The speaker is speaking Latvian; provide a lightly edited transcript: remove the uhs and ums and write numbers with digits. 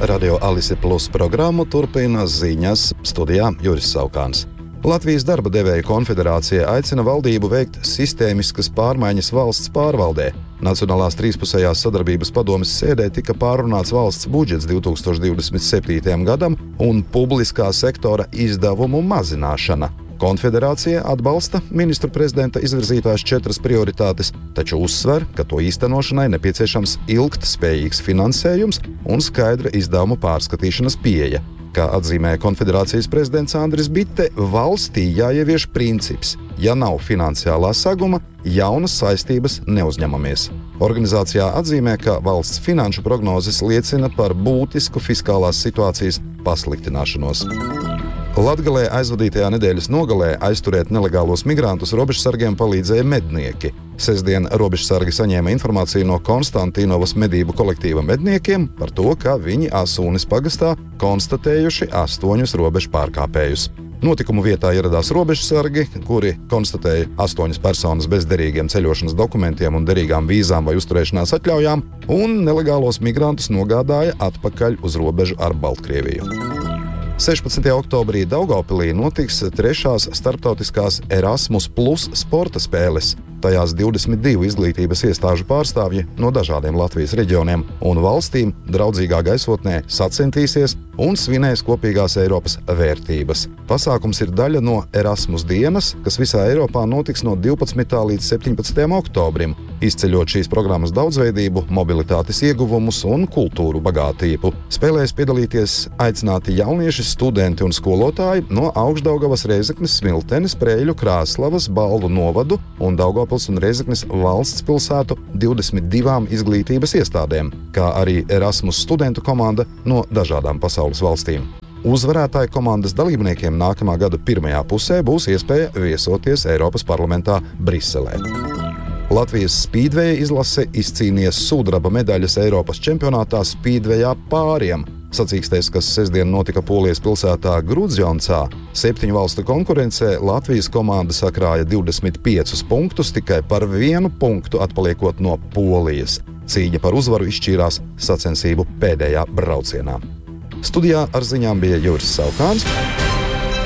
Radio Alise Plus programmu turpina ziņas, studijā Juris Saukāns. Latvijas darba devēju konfederācija aicina valdību veikt sistēmiskas pārmaiņas valsts pārvaldē. Nacionālās trīspusējās sadarbības padomes sēdē tika pārrunāts valsts budžets 2027. gadam un publiskā sektora izdevumu mazināšana. Konfederācija atbalsta ministru prezidenta izvirzītās 4 prioritātes, taču uzsver, ka to īstenošanai nepieciešams ilgtspējīgs finansējums un skaidra izdevumu pārskatīšanas pieeja. Kā atzīmē konfederācijas prezidents Andris Bitte, valstī jāievieš princips: ja nav finansiālā saguma, jaunas saistības neuzņemamies. Organizācijā atzīmē, ka valsts finanšu prognozes liecina par būtisku fiskālās situācijas pasliktināšanos. Latgalē aizvadītajā nedēļas nogalē aizturēt nelegālos migrantus robežsargiem palīdzēja mednieki. Sestdien robežsargi saņēma informāciju no Konstantīnovas medību kolektīva medniekiem par to, ka viņi Asūnis pagastā konstatējuši 8 robežu pārkāpējus. Notikumu vietā ieradās robežsargi, kuri konstatēja 8 personas bez derīgiem ceļošanas dokumentiem un derīgām vīzām vai uzturēšanās atļaujām, un nelegālos migrantus nogādāja atpakaļ uz robežu ar Baltkrieviju. 16. oktobrī Daugavpilī notiks 3. starptautiskās Erasmus Plus sporta spēles. Tajās 22 izglītības iestāžu pārstāvji no dažādiem Latvijas reģioniem un valstīm draudzīgā gaisotnē sacentīsies un svinēs kopīgās Eiropas vērtības. Pasākums ir daļa no Erasmus dienas, kas visā Eiropā notiks no 12. līdz 17. oktobrim, izceļot šīs programmas daudzveidību, mobilitātes ieguvumus un kultūru bagātību. Spēlēs piedalīties aicināti jaunieši, studenti un skolotāji no Augšdaugavas, Rēzeknes, Smiltenes, Preiļu, Krāslavas, Balvu novadu un Daugavpils un Rēzeknes valsts pilsētu 22 izglītības iestādēm, kā arī Erasmus studentu komanda no dažādām pasaules valstīm. Uzvarētāju komandas dalībniekiem nākamā gada pirmajā pusē būs iespēja viesoties Eiropas parlamentā Briselē. Latvijas spīdveja izlase izcīnīja sudraba medaļas Eiropas čempionātā spīdvejā pāriem. Sacīkstēs, kas sestdien notika Polijas pilsētā Grudzjoncā, 7 valstu konkurencē Latvijas komanda sakrāja 25 punktus, tikai par 1 punktu atpaliekot no Polijas. Cīņa par uzvaru izšķīrās sacensību pēdējā braucienā. Studijā ar ziņām bija Juris Saukāns.